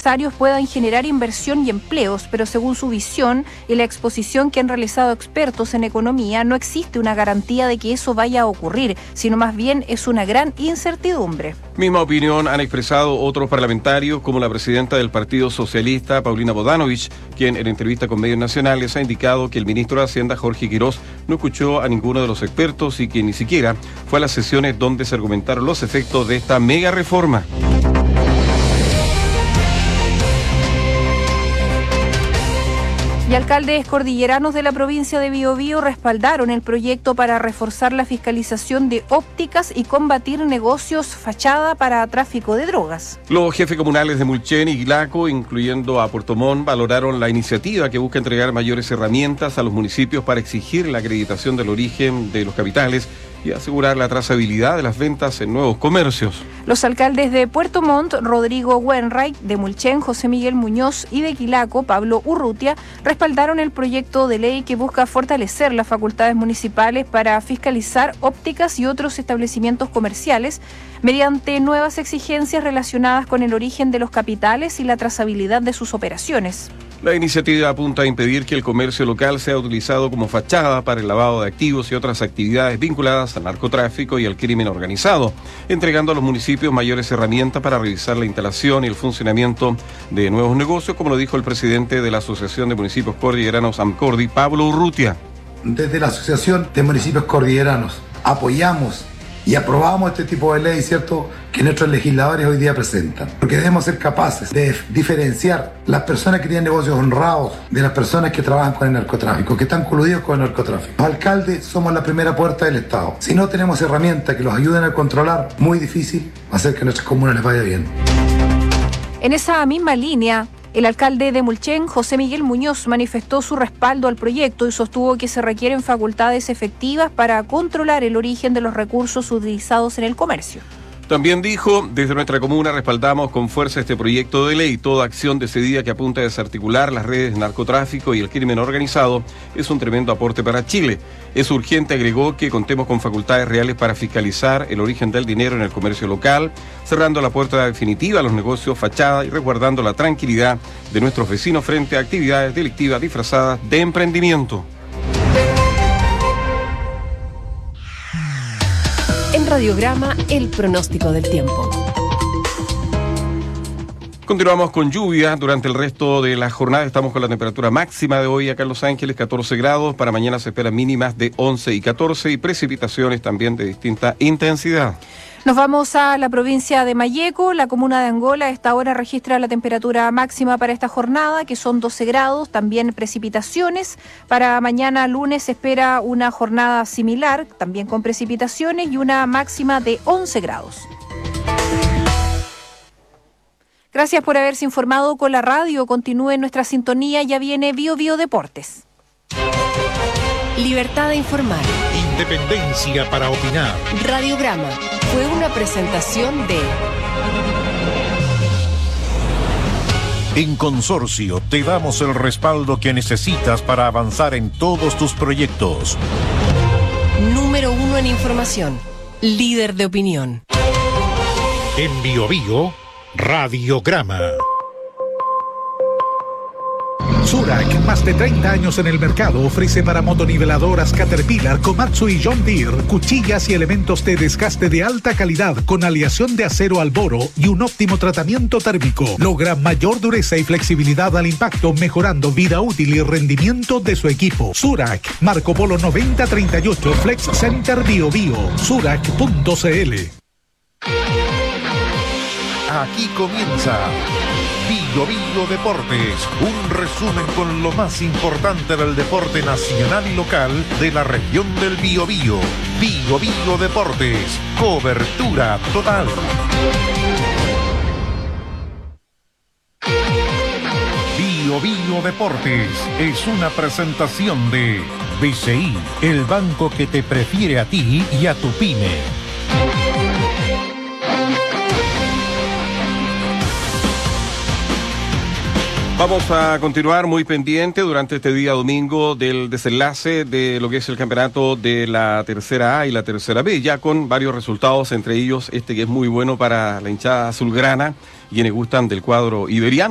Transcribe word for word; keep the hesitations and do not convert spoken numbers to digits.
empresarios puedan generar inversión y empleos, pero según su visión y la exposición que han realizado expertos en economía, no existe una garantía de que eso vaya a ocurrir, sino más bien es una gran incertidumbre. Misma opinión han expresado otros parlamentarios, como la presidenta del Partido Socialista, Paulina Bodanovich, quien en entrevista con medios nacionales ha indicado que el ministro de Hacienda, Jorge Quirós, no escuchó a ninguno de los expertos y que ni siquiera fue a las sesiones donde se argumentaron los efectos de esta mega reforma. Y alcaldes cordilleranos de la provincia de Biobío respaldaron el proyecto para reforzar la fiscalización de ópticas y combatir negocios fachada para tráfico de drogas. Los jefes comunales de Mulchen y Quilaco, incluyendo a Puerto Montt, valoraron la iniciativa que busca entregar mayores herramientas a los municipios para exigir la acreditación del origen de los capitales y asegurar la trazabilidad de las ventas en nuevos comercios. Los alcaldes de Puerto Montt, Rodrigo Wainwright, de Mulchen, José Miguel Muñoz, y de Quilaco, Pablo Urrutia, respaldaron el proyecto de ley que busca fortalecer las facultades municipales para fiscalizar ópticas y otros establecimientos comerciales mediante nuevas exigencias relacionadas con el origen de los capitales y la trazabilidad de sus operaciones. La iniciativa apunta a impedir que el comercio local sea utilizado como fachada para el lavado de activos y otras actividades vinculadas al narcotráfico y al crimen organizado, entregando a los municipios mayores herramientas para revisar la instalación y el funcionamiento de nuevos negocios, como lo dijo el presidente de la Asociación de Municipios Cordilleranos, AMCORDI, Pablo Urrutia. Desde la Asociación de Municipios Cordilleranos apoyamos y aprobamos este tipo de ley, ¿cierto?, que nuestros legisladores hoy día presentan. Porque debemos ser capaces de diferenciar las personas que tienen negocios honrados de las personas que trabajan con el narcotráfico, que están coludidos con el narcotráfico. Los alcaldes somos la primera puerta del Estado. Si no tenemos herramientas que los ayuden a controlar, muy difícil hacer que a nuestras comunas les vaya bien. En esa misma línea, el alcalde de Mulchen, José Miguel Muñoz, manifestó su respaldo al proyecto y sostuvo que se requieren facultades efectivas para controlar el origen de los recursos utilizados en el comercio. También dijo, desde nuestra comuna respaldamos con fuerza este proyecto de ley. Toda acción decidida que apunta a desarticular las redes de narcotráfico y el crimen organizado es un tremendo aporte para Chile. Es urgente, agregó, que contemos con facultades reales para fiscalizar el origen del dinero en el comercio local, cerrando la puerta definitiva a los negocios fachada y resguardando la tranquilidad de nuestros vecinos frente a actividades delictivas disfrazadas de emprendimiento. En Radiograma, el pronóstico del tiempo. Continuamos con lluvia durante el resto de la jornada. Estamos con la temperatura máxima de hoy acá en Los Ángeles, catorce grados. Para mañana se esperan mínimas de once y catorce y precipitaciones también de distinta intensidad. Nos vamos a la provincia de Malleco. La comuna de Angola a esta hora registra la temperatura máxima para esta jornada, que son doce grados, también precipitaciones. Para mañana lunes se espera una jornada similar, también con precipitaciones y una máxima de once grados. Gracias por haberse informado con la radio. Continúe en nuestra sintonía, ya viene Bio Bio Deportes. Libertad de informar. Independencia para opinar. Radiograma fue una presentación de... En Consorcio te damos el respaldo que necesitas para avanzar en todos tus proyectos. Número uno en información. Líder de opinión. En Biobío, Radiograma. Surak, más de treinta años en el mercado, ofrece para motoniveladoras Caterpillar, Komatsu y John Deere cuchillas y elementos de desgaste de alta calidad con aleación de acero al boro y un óptimo tratamiento térmico. Logra mayor dureza y flexibilidad al impacto, mejorando vida útil y rendimiento de su equipo. Surak, Marco Polo noventa treinta y ocho, Flex Center Bio Bio, surak punto cl. Aquí comienza Bio Bio Deportes, un resumen con lo más importante del deporte nacional y local de la región del Biobío. Bio Bio Deportes, cobertura total. Bio Bio Deportes es una presentación de B C I, el banco que te prefiere a ti y a tu pyme. Vamos a continuar muy pendiente durante este día domingo del desenlace de lo que es el campeonato de la tercera A y la tercera B, ya con varios resultados, entre ellos este que es muy bueno para la hinchada azulgrana, quienes gustan del cuadro iberiano.